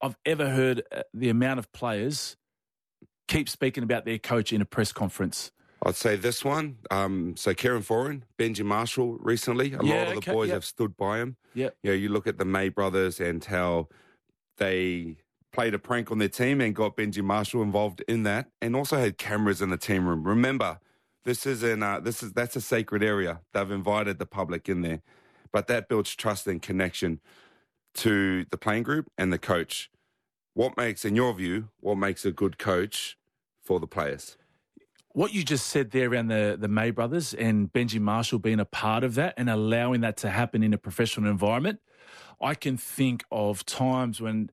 I've ever heard the amount of players keep speaking about their coach in a press conference. I'd say this one. So Kieran Foran, Benji Marshall recently. A lot of the boys have stood by him. Yeah. You know, you look at the May brothers and how they played a prank on their team and got Benji Marshall involved in that, and also had cameras in the team room. Remember, that's a sacred area. They've invited the public in there, but that builds trust and connection to the playing group and the coach. In your view, what makes a good coach for the players? What you just said there around the May brothers and Benji Marshall being a part of that and allowing that to happen in a professional environment, I can think of times when